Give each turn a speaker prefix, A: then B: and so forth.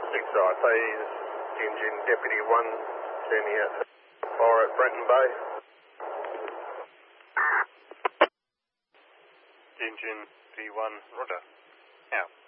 A: XIP, engine Deputy 1, sending out fire at Brenton Bay.
B: Engine V1, roger. Out.